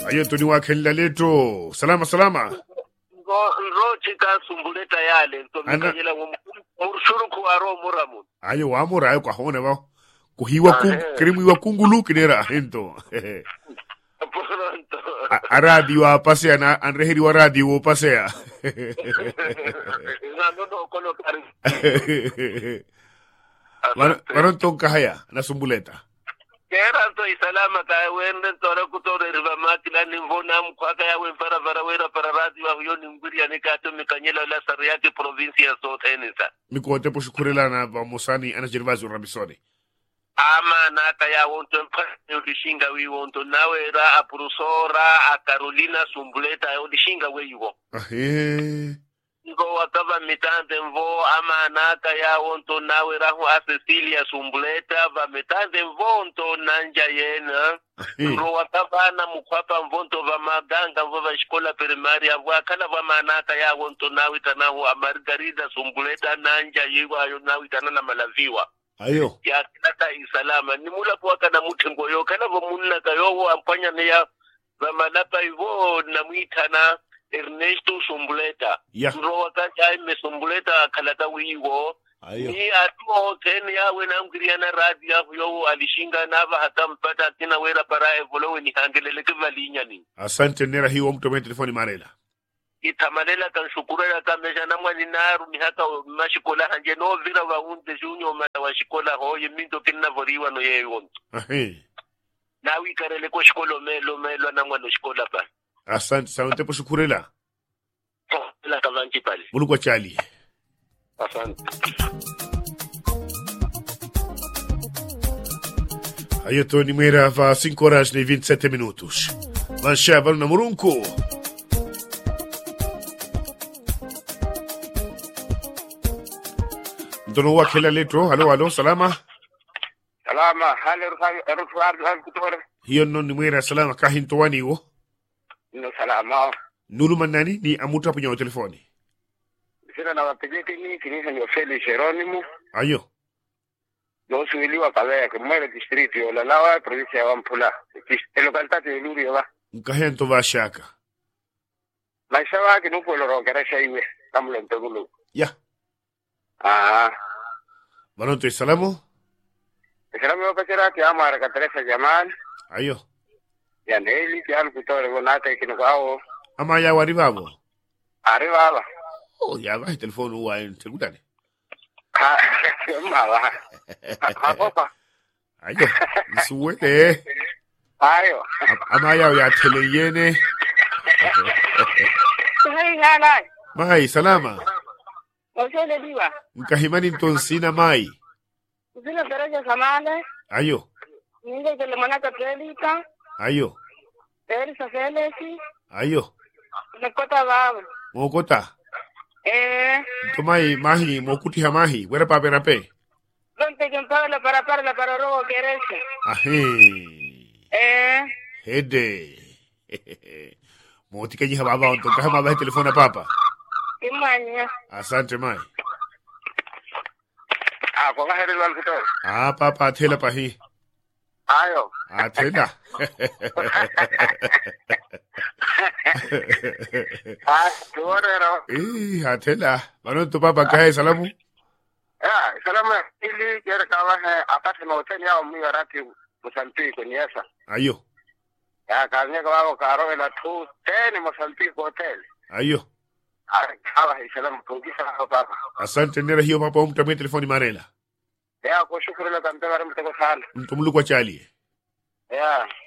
Ayo tuni wakhenla leto. Salama salama. Nro chika sumbuleta yale to mikanyela ngumshuru kuaro muramu. Ayo wamura ayo kwa hone ba. Kuhiwa krimu iwa kungulu kinera hento. Pronto. Radio pasea na anreheri wa radio pasea. No kono kari. Waron tonka haya na sumbuleta. Kera to isalama ka wende tora kutore riba makila ni mvona mkwaka ya wefara vara wera para radio wa huyo ni ngwiri ni kato mikanyela la sariati provincia sote enisa. Mikote po shukurela na musani ana Gervasio Rabisoni. Ama naka ya wonto mpani udishinga wi wonto nawe ra aprusora a Carolina Sumbuleta udishinga we yugo. Ngo wakava mitande mvo ama naka ya wonto nawe ra hu a Cecilia Sumbuleta va mitande mvo onto nanja yena. Ngo wakava na mukwapa mvonto va maganga mvo va shkola primaria mvo akana va manaka ya wonto nawe tanahu a Margarida Sumbuleta nanja yiwa ayo nawe tanana malaviwa. Ayo. Ya kinata isalama ni mula kwa kana mutengo yo kana vo munna kayo ampanya ne ya vamalapa ivo na mwitana Ernesto Sumbuleta. Ndo wakati me Sumbuleta kalata wiwo. Ayo. Ni atuo teni ya wena mkiriana radio yo alishinga nava hata mpata tina wera para evolowe ni hangelele kivalinya ni. Asante nera hiyo mtu telefoni marela. Itamalela kan shukurela kameja na mwani naru ni hata mashikola hanje no vira wa unde junyo mata wa shikola hoye minto kinna voriwa no ye wonto. Na wikarele ko shikolo melo na mwana shikola pa. Asante sana tepo shukurela. La kavanchi pale. Mulukwa chali. Asante. Ayo Tony Mera va 5 horas e 27 minutos. Manchava na Murunco. Dono wakela letro. Halo, salama. Salama, halo kutore. Hiyo non mwera salama kahinto waniwo. No salama. Nulu manani ni amuta punyo telefoni. Sina na wapigeti ni kinisa ni Felix Geronimo. Ayo. No suiliwa kabaya ke mwere district yo lalawa provincia ya Wampula. Localitate de Luri wa. Nkahento va shaka. Maisha wake nuko lorogeresha iwe kamlo ntogulu. Ya. Manoto salamu. Salamu wakatera ki amara kateresa jaman. Ayo. Ya neli kian kutore wonata kinukwao. Ama ya waribabo. Arribaba. Oh, ya va telefoni wa tegutane. Mala. Papa. Ayo. Suwele. Ayo. Ama ya teleyene. Hai. Mai salama. Osele diwa. Nkahimani tonsina mai. Zile daraja samale. Ayo. Ninge kele manaka trelita. Ayo. Eri safelesi. Ayo. Nakota baba. Mokota. Tomai mahi mokuti hamahi. Wera pa perape. Donte kempala para robo kerese. Hede. Moti kanyi hababa onto kama ba telefona papa. Imanya. Asante mai. Kwa kaheri wal kuto. Papa tela pahi. Ayo. Tela. Tuorero. Tela. Mano tu papa kae salamu. Salamu ili kera kawa hai apate na hoteli yao mwi warati Mozambique kwenye esa. Ayo. Ya kanyeka wako karo ila tu teni Mozambique hotel. Ayo. Kawa hai salamu kungisa hao papa. Asante nera hiyo papa umtamwe telefoni marela. Ya kwa shukuru la kampewa mtego sana. Mtumulu kwa chali. Ya.